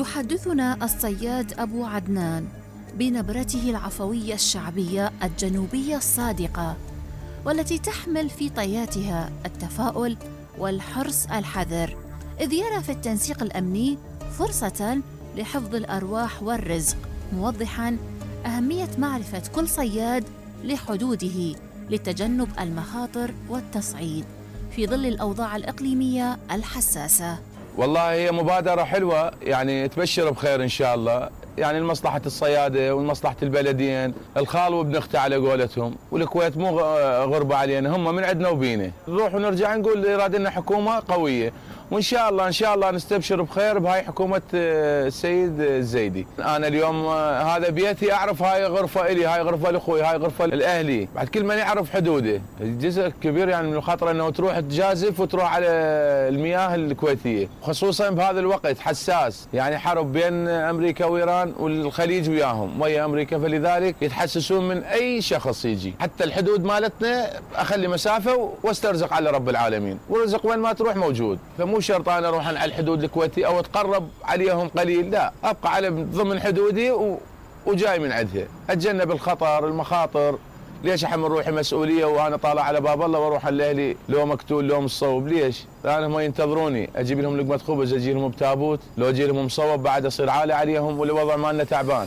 يحدثنا الصياد أبو عدنان بنبرته العفوية الشعبية الجنوبية الصادقة، والتي تحمل في طياتها التفاؤل والحرص الحذر، إذ يرى في التنسيق الأمني فرصة لحفظ الأرواح والرزق، موضحاً أهمية معرفة كل صياد لحدوده لتجنب المخاطر والتصعيد في ظل الأوضاع الإقليمية الحساسة. والله هي مبادرة حلوة، يعني تبشر بخير إن شاء الله، يعني لمصلحة الصيادة ولمصلحة البلدين، الخال وابن اخته على قولتهم، والكويت مو غربة علينا، هم من عندنا وبينا، نروح ونرجع نقول إرادة لنا حكومة قوية، وإن شاء الله إن شاء الله نستبشر بخير بهاي حكومة السيد الزيدي. أنا اليوم هذا بيتي، أعرف هاي غرفة إلي، هاي غرفة لأخوي، هاي غرفة لأهلي، بعد كل من يعرف حدوده، جزء كبير يعني من الخطر أنه تروح تجازف وتروح على المياه الكويتية، خصوصا بهذا الوقت حساس، يعني حرب بين أمريكا وإيران والخليج وياهم ويا أمريكا، فلذلك يتحسسون من أي شخص يجي، حتى الحدود مالتنا أخلي مسافة واسترزق على رب العالمين، والرزق وين ما تروح موجود، فمو شرط أنا أروح على الحدود الكويتية أو أتقرب عليهم قليل، لا، أبقى على ضمن حدودي وجاي من عندها، أتجنب الخطر المخاطر. ليش أحمل روحي مسؤولية وأنا طالع على باب الله وأروح على أهلي لو مقتول لو مصوب؟ ليش؟ لأن هم ينتظروني، أجيب لهم لقمة خبز، أجي لهم بتابوت، لو أجي لهم مصوب بعد أصير عالي عليهم والوضع مالنا تعبان.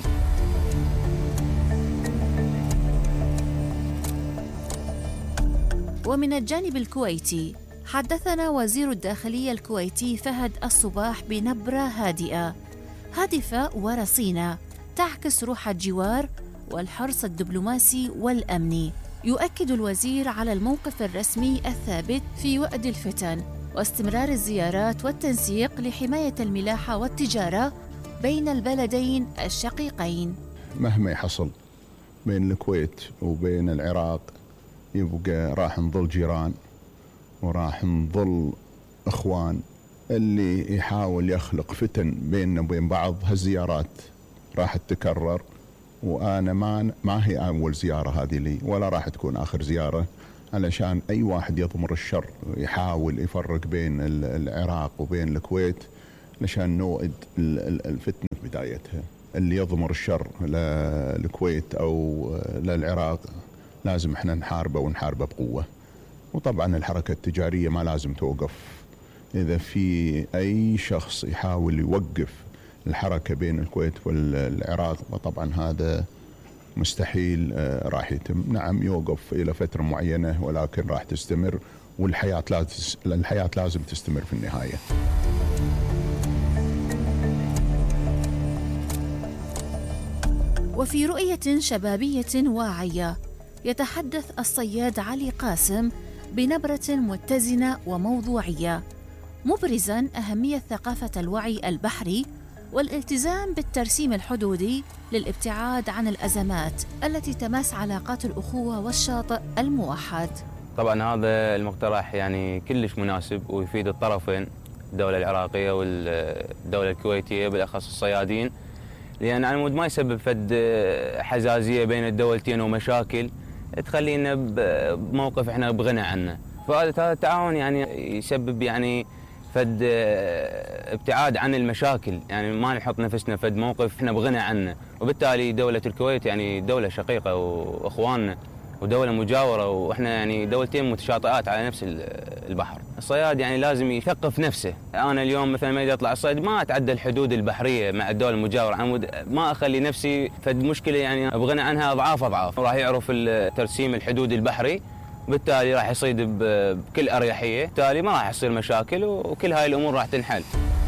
ومن الجانب الكويتي حدثنا وزير الداخلية الكويتي فهد الصباح بنبرة هادئة هادفة ورصينة تعكس روح الجوار والحرص الدبلوماسي والأمني. يؤكد الوزير على الموقف الرسمي الثابت في وقت الفتن واستمرار الزيارات والتنسيق لحماية الملاحة والتجارة بين البلدين الشقيقين. مهما يحصل بين الكويت وبين العراق يبقى راح نظل جيران وراح نظل اخوان. اللي يحاول يخلق فتن بيننا وبين بعض هالزيارات راح تتكرر، وانا ما هي اول زياره هذه لي ولا راح تكون اخر زياره، علشان اي واحد يضمر الشر يحاول يفرق بين العراق وبين الكويت علشان نوئد الفتنه في بدايتها. اللي يضمر الشر للكويت او للعراق لازم احنا نحاربه ونحاربه بقوه. وطبعا الحركه التجاريه ما لازم توقف. اذا في اي شخص يحاول يوقف الحركه بين الكويت والعراق وطبعا هذا مستحيل راح يتم. نعم يوقف الى فتره معينه ولكن راح تستمر، والحياه لازم تستمر في النهايه. وفي رؤية شبابية واعية يتحدث الصياد علي قاسم بنبرة متزنة وموضوعية، مبرزاً أهمية ثقافة الوعي البحري والالتزام بالترسيم الحدودي للابتعاد عن الأزمات التي تمس علاقات الأخوة والشاطئ الموحد. طبعاً هذا المقترح يعني كلش مناسب ويفيد الطرفين، الدولة العراقية والدولة الكويتية بالأخص الصيادين، لأن على مود ما يسبب فد حزازية بين الدولتين ومشاكل تخلينا بموقف احنا بغنى عنه. فهذا التعاون يعني يسبب يعني فد ابتعاد عن المشاكل، يعني ما نحط نفسنا فد موقف احنا بغنى عنه. وبالتالي دولة الكويت يعني دولة شقيقة واخواننا ودولة مجاورة، واحنا يعني دولتين متشاطئات على نفس البحر. الصياد يعني لازم يثقف نفسه. انا اليوم مثلا ما اطلع الصيد ما اتعدى الحدود البحرية مع الدولة المجاورة، ما اخلي نفسي فد مشكلة يعني ابغنى عنها اضعاف. راح يعرف ترسيم الحدود البحري، بالتالي راح يصيد بكل اريحية، بالتالي ما راح يصير مشاكل وكل هاي الامور راح تنحل.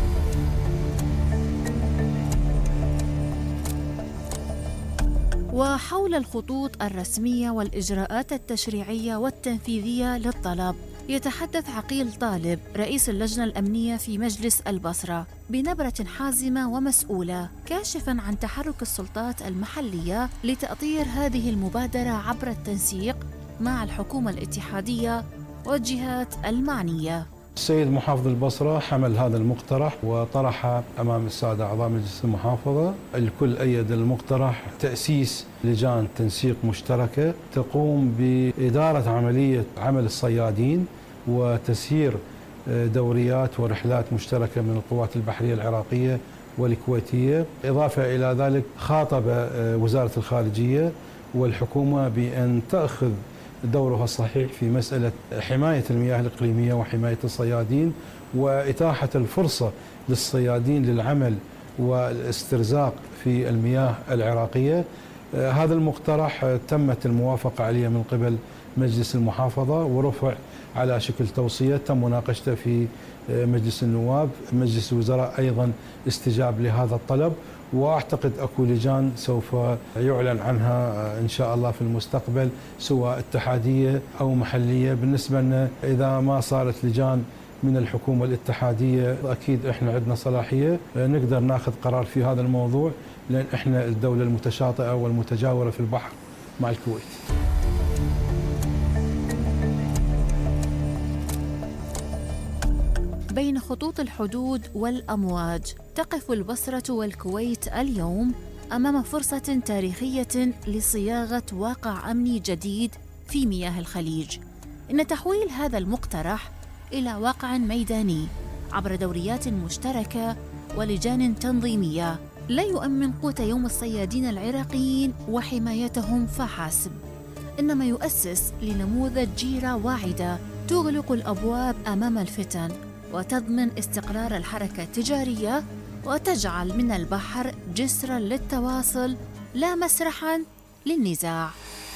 وحول الخطوط الرسمية والإجراءات التشريعية والتنفيذية للطلب يتحدث عقيل طالب رئيس اللجنة الأمنية في مجلس البصرة بنبرة حازمة ومسؤولة، كاشفاً عن تحرك السلطات المحلية لتأطير هذه المبادرة عبر التنسيق مع الحكومة الاتحادية والجهات المعنية. السيد محافظ البصرة حمل هذا المقترح وطرحه أمام السادة أعضاء مجلس المحافظة. الكل أيد المقترح تأسيس لجان تنسيق مشتركة تقوم بإدارة عملية عمل الصيادين وتسيير دوريات ورحلات مشتركة من القوات البحرية العراقية والكويتية. إضافة إلى ذلك خاطب وزارة الخارجية والحكومة بأن تأخذ دورها الصحيح في مسألة حماية المياه الإقليمية وحماية الصيادين وإتاحة الفرصة للصيادين للعمل والاسترزاق في المياه العراقية. هذا المقترح تمت الموافقة عليه من قبل مجلس المحافظة ورفع على شكل توصية، تم مناقشته في مجلس النواب. مجلس الوزراء أيضا استجاب لهذا الطلب، وأعتقد أكو لجان سوف يعلن عنها إن شاء الله في المستقبل، سواء اتحادية أو محلية. بالنسبة لنا إذا ما صارت لجان من الحكومة الاتحادية أكيد إحنا عندنا صلاحية نقدر ناخذ قرار في هذا الموضوع، لأن إحنا الدولة المتشاطئة والمتجاورة في البحر مع الكويت. بين خطوط الحدود والأمواج تقف البصرة والكويت اليوم أمام فرصة تاريخية لصياغة واقع أمني جديد في مياه الخليج. إن تحويل هذا المقترح إلى واقع ميداني عبر دوريات مشتركة ولجان تنظيمية لا يؤمن قوت يوم الصيادين العراقيين وحمايتهم فحسب، إنما يؤسس لنموذج جيرة واعدة تغلق الأبواب أمام الفتن وتضمن استقرار الحركة التجارية وتجعل من البحر جسراً للتواصل لا مسرحاً للنزاع.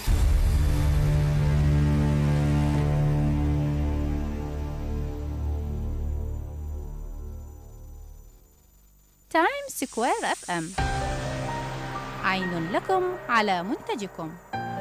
تايم سكوير FM، عين لكم على منتجكم.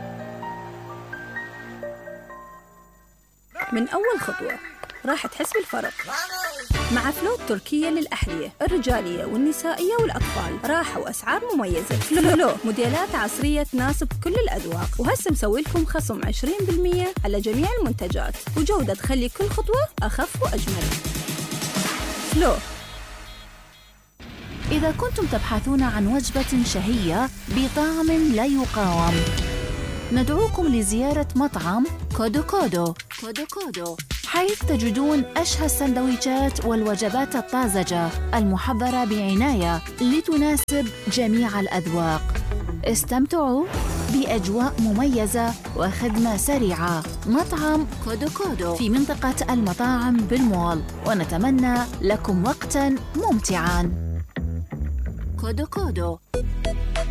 من أول خطوة راح تحس بالفرق مع فلو التركية للأحذية الرجالية والنسائية والأطفال. راحة وأسعار مميزة. فلو موديلات عصرية تناسب كل الأذواق، وهسه مسوي لكم خصم 20% على جميع المنتجات، وجودة تخلي كل خطوة أخف وأجمل. فلو. إذا كنتم تبحثون عن وجبة شهية بطعم لا يقاوم، ندعوكم لزيارة مطعم كودو كودو حيث تجدون أشهى السندويشات والوجبات الطازجة المحضرة بعناية لتناسب جميع الأذواق. استمتعوا بأجواء مميزة وخدمة سريعة. مطعم كودو في منطقة المطاعم بالمول، ونتمنى لكم وقتاً ممتعاً. كودو